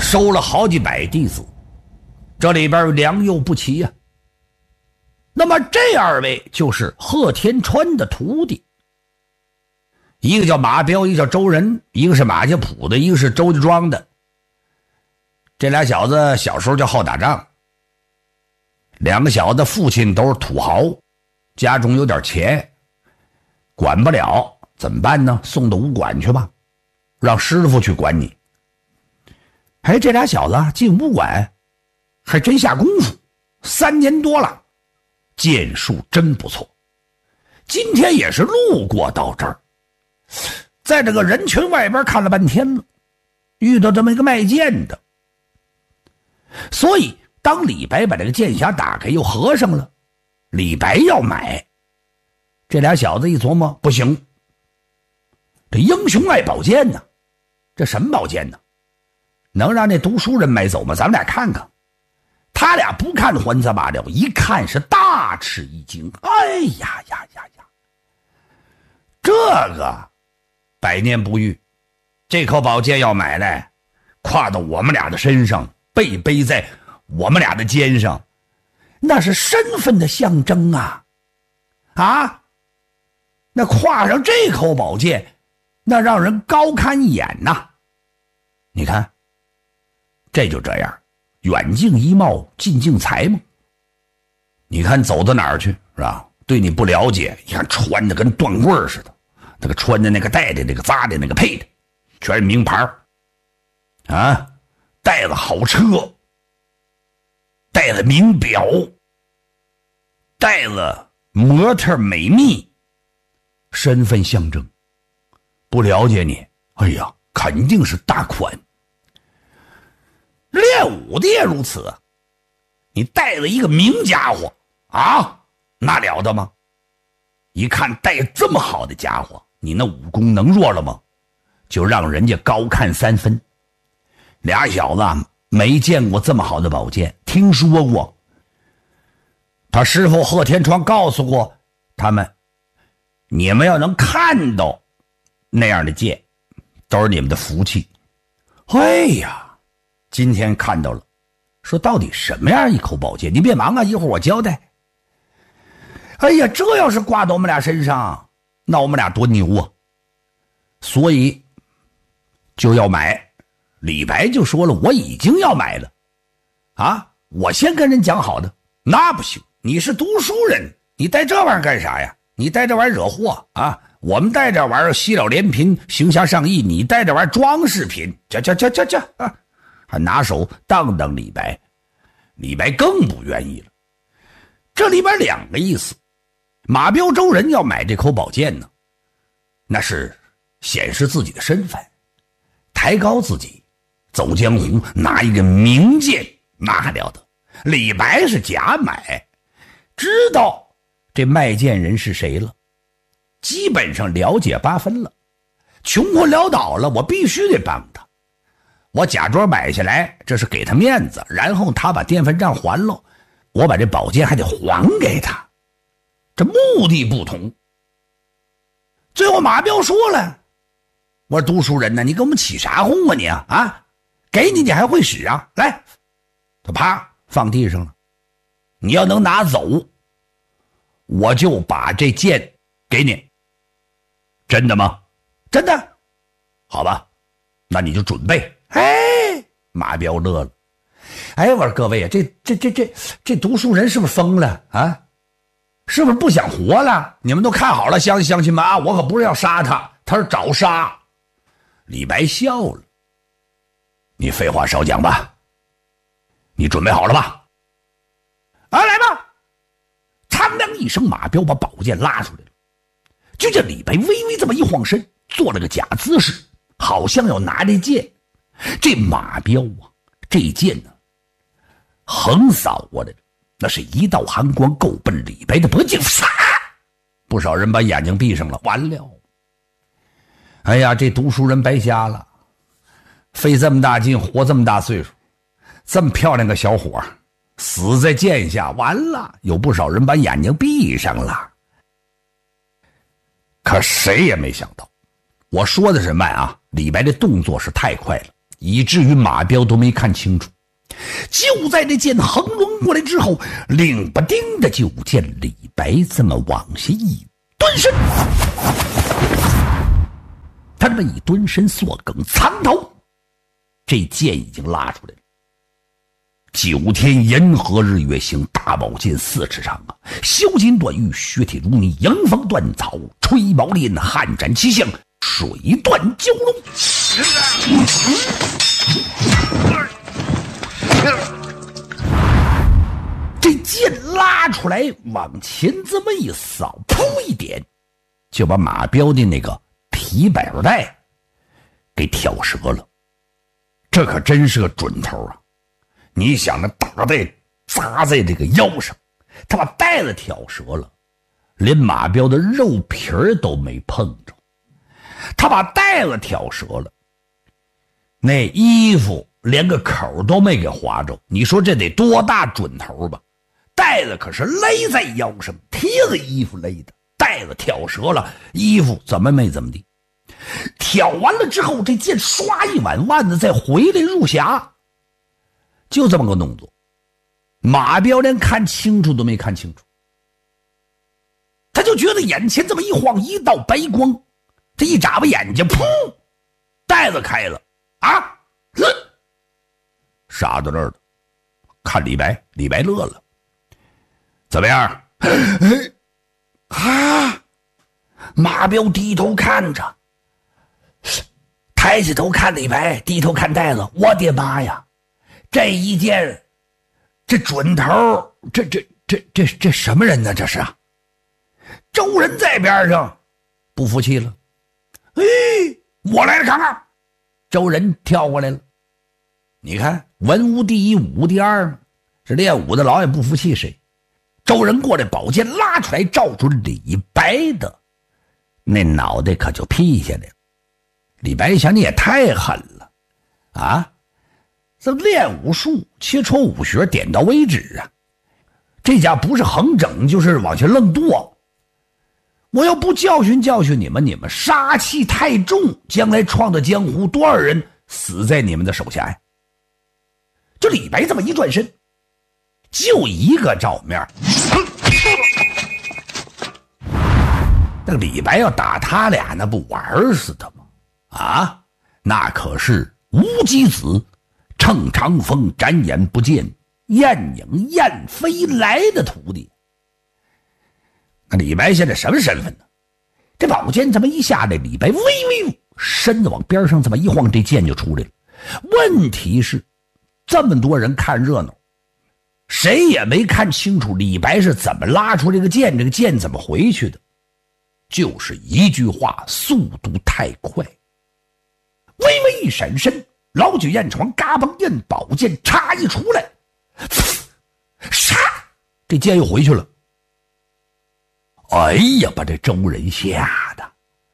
收了好几百弟子，这里边良莠不齐呀。那么这二位就是贺天川的徒弟，一个叫马彪，一个叫周仁，一个是马家堡的，一个是周家庄的。这俩小子小时候就好打仗，两个小子父亲都是土豪，家中有点钱，管不了怎么办呢？送到武馆去吧，让师傅去管你。这俩小子进武馆还真下功夫，3年多了，剑术真不错。今天也是路过到这儿，在这个人群外边看了半天了，遇到这么一个卖剑的。所以当李白把这个剑匣打开又合上了，李白要买，这俩小子一琢磨，不行，这英雄爱宝剑呢，这什么宝剑呢？能让那读书人买走吗？咱们俩看看。他俩不看还则罢了，一看是大吃一惊。哎呀呀呀呀，这个百年不遇，这口宝剑要买来，挎到我们俩的身上，背在我们俩的肩上，那是身份的象征啊！那挎上这口宝剑，那让人高看一眼呐！你看，这就这样，远近衣帽，近近才嘛。你看走到哪儿去是吧？对你不了解，你看穿的跟断棍似的，那个穿的那个戴的那个扎的那个配的，全是名牌带了好车，带了名表，带了模特美秘，身份象征。不了解你，哎呀，肯定是大款。练武的也如此，你带了一个名家伙那了得吗？一看带这么好的家伙，你那武功能弱了吗？就让人家高看3分。俩小子没见过这么好的宝剑，听说过，他师傅贺天川告诉过他们，你们要能看到那样的剑，都是你们的福气。哎呀，今天看到了，说到底什么样一口宝剑？你别忙啊，一会儿我交代。哎呀，这要是挂到我们俩身上，那我们俩多牛啊！所以就要买。李白就说了，我已经要买了我先跟人讲好的。那不行，你是读书人，你带这玩意儿干啥呀？你带这玩意儿惹祸我们带这玩意儿惜了连贫，行侠仗义，你带这玩意儿装饰品，还拿手当李白。李白更不愿意了。这里边2个意思，马彪周人要买这口宝剑呢，那是显示自己的身份，抬高自己，走江湖拿一个名剑，那还了得。李白是假买，知道这卖剑人是谁了，基本上了解8分了，穷困潦倒了，我必须得帮他。我假装买下来，这是给他面子，然后他把电饭账还了，我把这宝剑还得还给他，这目的不同。最后马彪说了，我说读书人呢，你给我们起啥哄你给你还会使来，他啪放地上了。你要能拿走，我就把这剑给你。真的吗？真的。好吧，那你就准备。马彪乐了。我说各位啊，这读书人是不是疯了是不是不想活了？你们都看好了，乡亲们我可不是要杀他，他是找杀。李白笑了，你废话少讲吧，你准备好了吧？来吧。苍凉一声，马彪把宝剑拉出来了，就见李白微微这么一晃身，做了个假姿势，好像要拿这剑。这马彪这剑呢，横扫过来了，那是一道寒光够奔李白的脖颈，不少人把眼睛闭上了，完了。哎呀，这读书人白瞎了，费这么大劲，活这么大岁数，这么漂亮个小伙死在剑下，完了。有不少人把眼睛闭上了。可谁也没想到，我说的是慢李白的动作是太快了， 以至于马彪都没看清楚。就在这剑横抡过来之后，令不丁的就见李白这么往下一蹲身，他这么一蹲身，缩梗藏头，这剑已经拉出来了。9天炎和日月星，大宝剑4尺长啊，削金断玉，削铁如泥，迎风断草，吹毛练悍斩七象，水断蛟龙。这剑拉出来，往前这么一扫，噗一点，就把马彪的那个皮百宝带给挑折了。这可真是个准头啊！你想，那大带扎在这个腰上，他把带子挑折了，连马彪的肉皮儿都没碰着，他把带子挑折了，那衣服连个口都没给划着，你说这得多大准头吧？带子可是勒在腰上，贴着衣服勒的，带子挑折了，衣服怎么没怎么地。挑完了之后，这剑刷一碗腕子再回来入匣，就这么个动作。马彪连看清楚都没看清楚，他就觉得眼前这么一晃，一道白光，这一眨巴眼睛，噗，带子开了啊！傻到这儿了，看李白，李白乐了，怎么样？啊！马彪低头看着，抬起头看李白，低头看带子，我的妈呀！这一剑，这准头，这什么人呢？这是啊！周人在边上不服气了，我来了，看看。周人跳过来了，你看文无第一，武无第二嘛，这练武的老也不服气谁。周人过来，宝剑拉出来，照准李白的那脑袋，可就劈下来了。李白想，你也太狠了啊！这练武术切磋武学，点到为止啊！这家不是横整就是往下愣剁。我要不教训教训你们，你们杀气太重，将来创的江湖多少人死在你们的手下呀！就李白这么一转身，就一个照面，那李白要打他俩，那不玩死他吗？啊，那可是无极子乘长风，展眼不见雁影雁飞来的徒弟。那李白现在什么身份呢？这宝剑这么一下来，李白微微身子往边上这么一晃，这剑就出来了。问题是这么多人看热闹，谁也没看清楚李白是怎么拉出这个剑，这个剑怎么回去的。就是一句话，速度太快。微微一闪身，老举燕床，嘎嘣燕宝剑插一出来，杀，这剑又回去了。哎呀，把这周人吓的，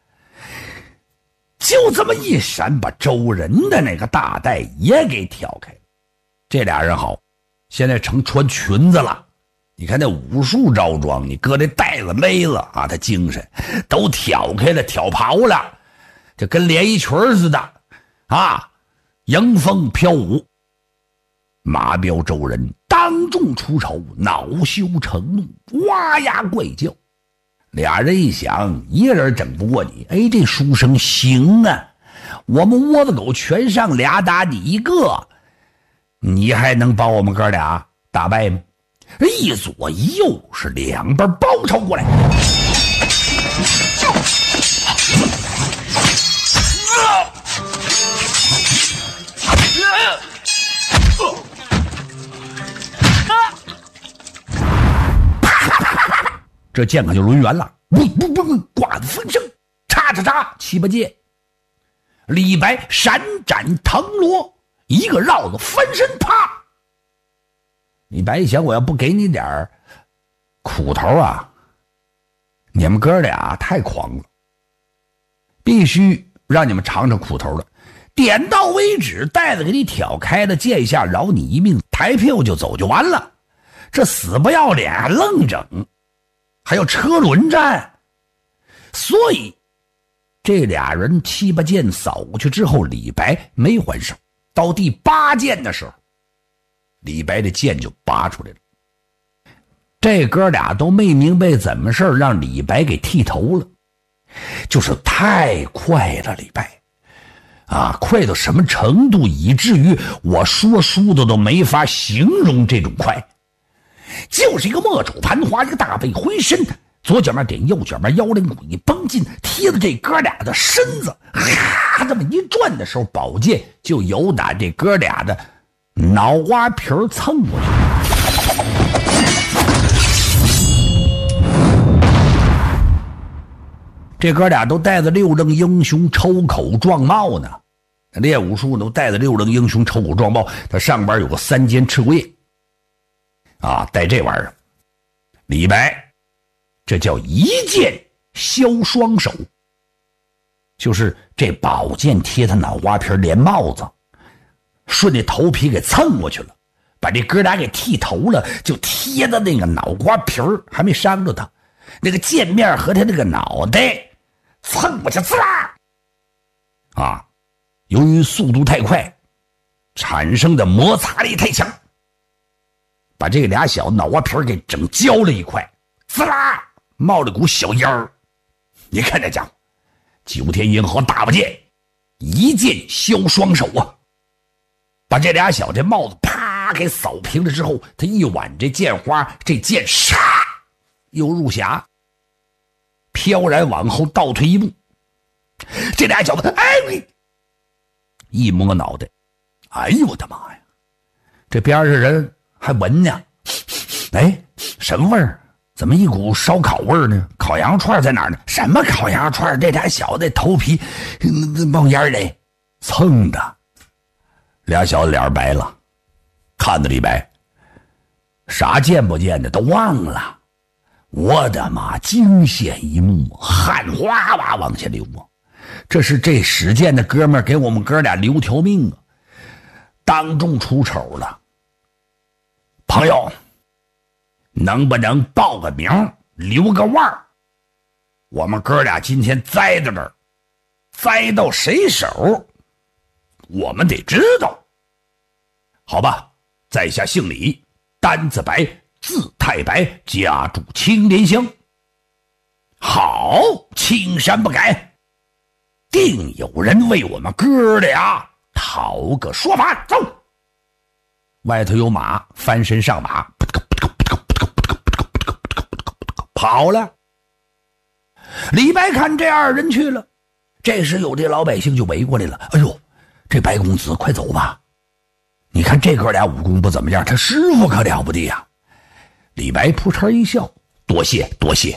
就这么一闪，把周人的那个大带也给挑开了。这俩人好，现在成穿裙子了。你看那武术着装，你搁这带子勒子啊，他精神都挑开了，挑袍了，就跟连衣裙似的啊，迎风飘舞。马彪周人当众出丑，恼羞成怒，哇呀怪叫。俩人一想，一个人整不过你，哎，这书生行啊，我们窝子狗全上俩打你一个，你还能把我们哥俩打败吗？一左一右是两边包抄过来，这剑可就抡圆了，挂的风声，叉叉叉，七八剑。李白闪斩腾挪，一个绕子翻身，啪！李白一想，我要不给你点苦头啊，你们哥俩太狂了，必须让你们尝尝苦头了。点到为止，带子给你挑开了，剑下饶你一命，抬屁股就走就完了。这死不要脸还愣整，还有车轮战。所以这俩人七八剑扫过去之后，李白没还手， 到第8箭的时候，李白的箭就拔出来了。这哥俩都没明白怎么事让李白给剃头了，就是太快了，李白啊，快到什么程度，以至于我说书的都没法形容这种快。就是一个墨肘盘滑，一个大背回身，左脚面点，右脚面腰铃鼓一绷进，贴着这哥俩的身子，这么一转的时候，宝剑就由打这哥俩的脑瓜皮蹭过去。这哥俩都戴着六楞英雄抽口状帽呢，练武术都戴着六楞英雄抽口状帽，它上边有个3尖赤龟啊，戴这玩意儿。李白这叫一剑削双手，就是这宝剑贴他脑瓜皮连帽子，顺着头皮给蹭过去了，把这哥俩给剃头了，就贴的那个脑瓜皮还没伤着他，那个剑面和他那个脑袋蹭过去，滋啦啊！由于速度太快，产生的摩擦力太强，把这俩小脑瓜皮给整焦了一块，滋啦冒了股小烟儿。你看这家伙，九天银河大把剑，一剑削双手啊！把这俩小这帽子啪给扫平了之后，他一挽这剑花，这剑唰又入匣，飘然往后倒退一步。这俩小子一摸脑袋，哎呦我的妈呀，这边上人还闻呢，哎，什么味儿？怎么一股烧烤味儿呢？烤羊串在哪儿呢？什么烤羊串？这俩小子头皮冒烟嘞，蹭的。俩小子脸白了，看着李白，啥见不见的都忘了。我的妈，惊险一幕，汗哗哗往下流啊！这是这使剑的哥们儿给我们哥俩留条命啊，当众出丑了。朋友，能不能报个名，留个腕儿？我们哥俩今天栽在这儿，栽到谁手，我们得知道。好吧，在下姓李，单字白，字太白，家住青莲乡。好，青山不改，定有人为我们哥俩讨个说法。走，外头有马，翻身上马，跑了。李白看这二人去了，这时有这老百姓就围过来了。哎呦，这白公子快走吧，你看这哥俩武功不怎么样，他师傅可了不得呀。李白扑哧一笑，多谢多谢。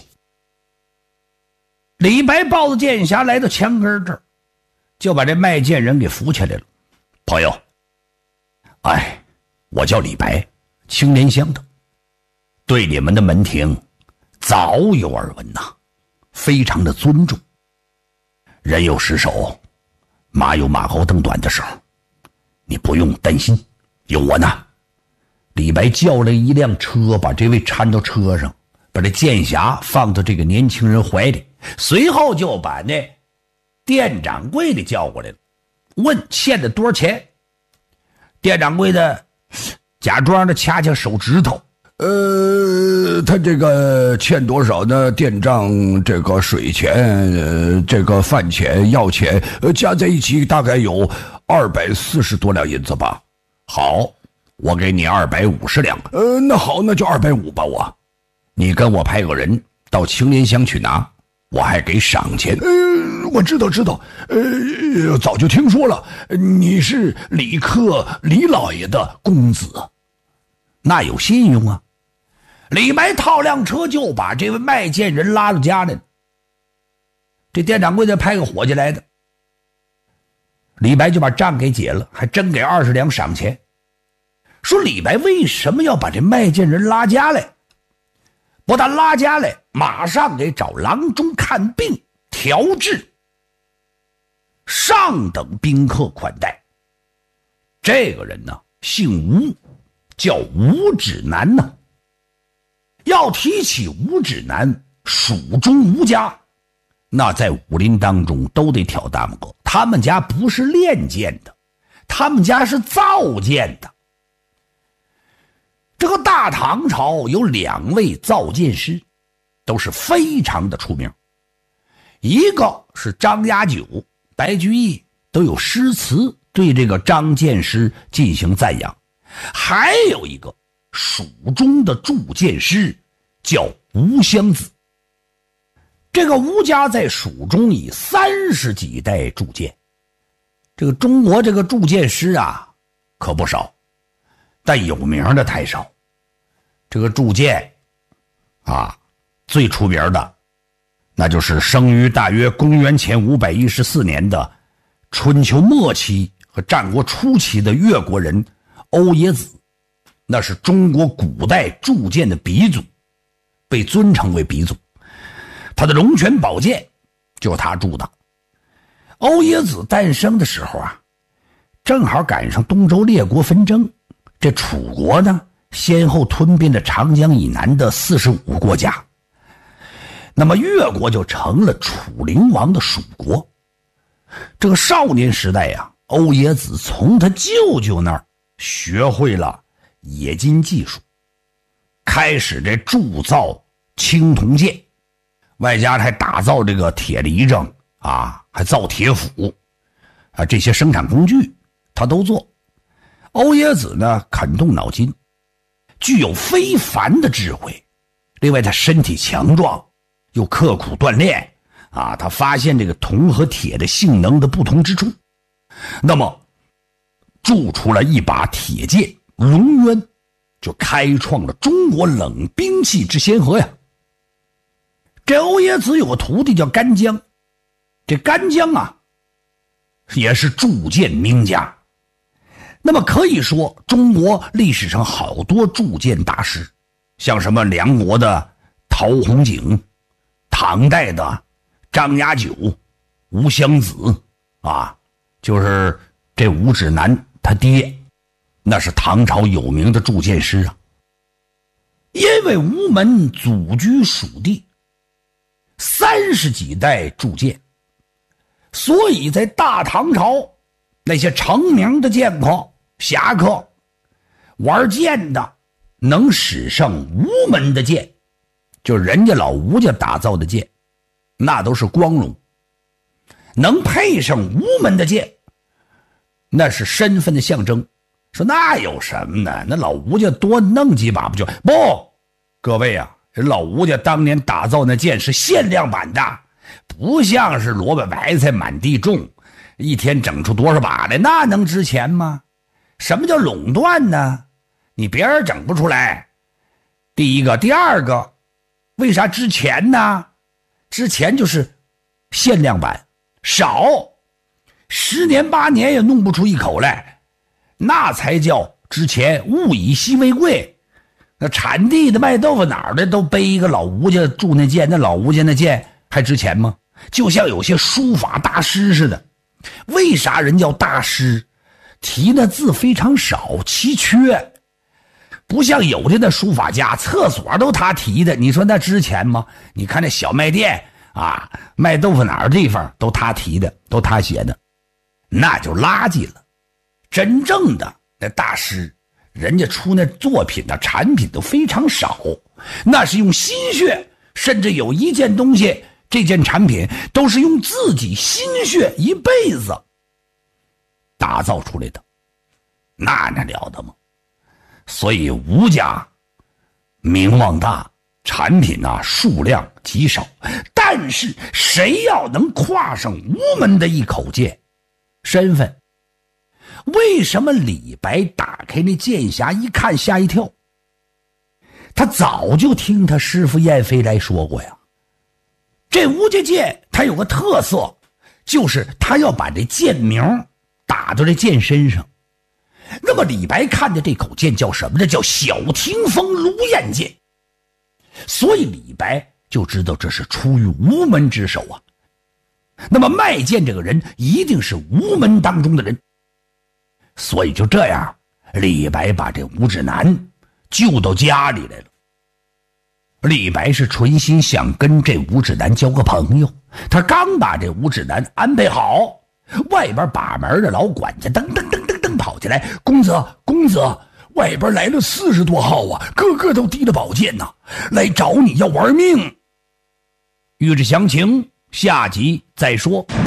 李白抱着剑匣来到墙根这儿，就把这卖剑人给扶起来了。朋友，哎，我叫李白，青莲乡的，对你们的门庭早有耳闻呐，非常的尊重。人有失手，马有马后蹬短的时候，你不用担心，有我呢。李白叫了一辆车，把这位搀到车上，把这剑匣放到这个年轻人怀里，随后就把那店掌柜的叫过来了，问欠了多少钱。店掌柜的假装的掐掐手指头， 他这个欠多少呢？店账这个水钱，这个饭钱、药钱，加在一起大概有240多两银子吧。 好，我给你250两。 那好，那就250吧。 你跟我派个人到青莲乡去拿，我还给赏钱。 我知道，早就听说了，你是李克李老爷的公子， 那有信用啊。李白套辆车就把这位卖剑人拉到家来了。这店掌柜的派个伙计来的，李白就把账给结了，还真给20两赏钱。说李白为什么要把这卖剑人拉家来？不但拉家来，马上给找郎中看病调治，上等宾客款待。这个人呢，姓吴，叫吴指南呢。要提起吴指南，蜀中吴家，那在武林当中都得挑大拇哥。他们家不是练剑的， 他们家是造剑的。这个大唐朝有2位造剑师，都是非常的出名。一个是张牙九、白居易都有诗词对这个张剑师进行赞扬，还有一个蜀中的铸剑师叫吴襄子。这个吴家在蜀中以30几代铸剑，这个中国这个铸剑师啊可不少，但有名的太少。这个铸剑啊，最出名的那就是生于大约公元前514年的春秋末期和战国初期的越国人欧冶子，那是中国古代铸剑的鼻祖，被尊称为鼻祖。他的龙泉宝剑就是他铸的。欧冶子诞生的时候啊，正好赶上东周列国纷争，这楚国呢先后吞并了长江以南的45国家，那么越国就成了楚灵王的属国。这个少年时代呀，欧冶子从他舅舅那儿学会了冶金技术，开始这铸造青铜剑，外加还打造这个铁犁正啊，还造铁斧啊，这些生产工具他都做。欧冶子呢肯动脑筋，具有非凡的智慧，另外他身体强壮，又刻苦锻炼啊，他发现这个铜和铁的性能的不同之处，那么铸出了一把铁剑龙渊，就开创了中国冷兵器之先河呀。这欧冶子有个徒弟叫干将，这干将啊也是铸剑名家。那么可以说中国历史上好多铸剑大师，像什么梁国的陶弘景，唐代的张牙九、吴襄子啊，就是这吴指南他爹，那是唐朝有名的铸剑师啊。因为吴门祖居蜀地，30几代铸剑，所以在大唐朝那些成名的剑客侠客玩剑的，能使上吴门的剑，就是人家老吴家打造的剑，那都是光荣；能配上吴门的剑，那是身份的象征。说那有什么呢？那老吴家多弄几把不就不？各位啊，老吴家当年打造那剑是限量版的，不像是萝卜白菜满地种，一天整出多少把来，那能值钱吗？什么叫垄断呢？你别人整不出来，第一个。第二个，为啥值钱呢？值钱就是限量版，少10年8年也弄不出一口来，那才叫值钱。物以稀为贵，那产地的卖豆腐脑的都背一个老吴家铸那剑，那老吴家那剑还值钱吗？就像有些书法大师似的，为啥人叫大师？题那字非常少，奇缺，不像有的那书法家厕所都他题的，你说那值钱吗？你看那小卖店啊，卖豆腐脑的地方都他题的，都他写的，那就垃圾了。真正的那大师，人家出那作品的产品都非常少，那是用心血，甚至有一件东西，这件产品都是用自己心血一辈子打造出来的，那了得吗？所以吴家名望大，产品啊数量极少，但是谁要能跨上吴门的一口剑，身份。为什么李白打开那剑匣一看吓一跳？他早就听他师父燕飞来说过呀，这吴家剑它有个特色，就是他要把这剑名打到这剑身上。那么李白看的这口剑叫什么呢？叫小霆锋卢燕剑。所以李白就知道这是出于吴门之手啊。那么卖剑这个人一定是吴门当中的人，所以就这样，李白把这吴指南救到家里来了。李白是存心想跟这吴指南交个朋友，他刚把这吴指南安排好，外边把门的老管家噔噔噔噔噔起来：“公子，公子，外边来了40多号啊，个个都提着宝剑呐，来找你要玩命。”欲知详情，下集再说。